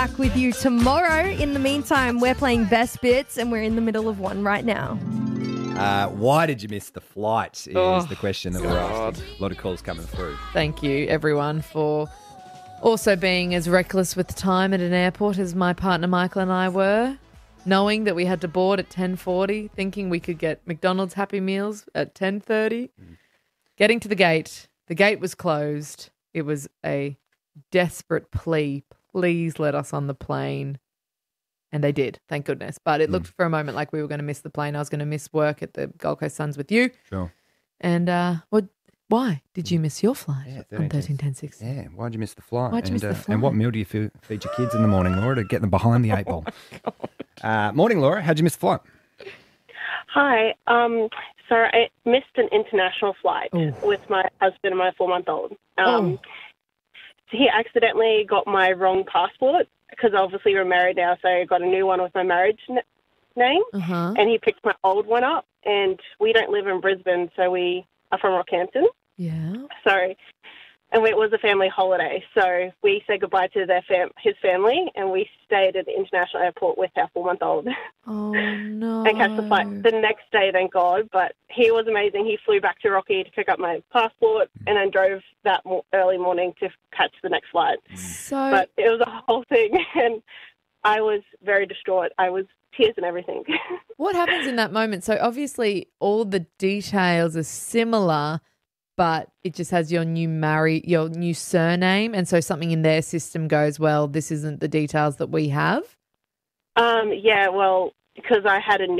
Back with you tomorrow. In the meantime, we're playing Best Bits and we're in the middle of one right now. Why did you miss the flight is the question that we're asking. A lot of calls coming through. Thank you, everyone, for also being as reckless with time at an airport as my partner Michael and I were, knowing that we had to board at 10:40, thinking we could get McDonald's Happy Meals at 10:30. Getting to the gate was closed. It was a desperate plea. Please let us on the plane. And they did, thank goodness. But it looked for a moment like we were going to miss the plane. I was going to miss work at the Gold Coast Suns with you. Sure. And why did you miss your flight on 13-10-6? Yeah, why'd you miss the flight? Why'd you miss the flight? And what meal do you feed your kids in the morning, Laura, to get them behind the 8 ball? Morning, Laura. How'd you miss the flight? Hi. So I missed an international flight with my husband and my 4-month-old. He accidentally got my wrong passport because obviously we're married now, so I got a new one with my marriage name, and he picked my old one up, and we don't live in Brisbane, so we are from Rockhampton. Yeah. And it was a family holiday, so we said goodbye to his family, and we stayed at the international airport with our 4-month-old. Oh, no. And catch the flight the next day, thank God. But he was amazing. He flew back to Rocky to pick up my passport and then drove that early morning to catch the next flight. But it was a whole thing, and I was very distraught. I was tears and everything. What happens in that moment? So obviously all the details are similar, but it just has your new surname, and so something in their system goes, well, this isn't the details that we have? Yeah, well, because I had a new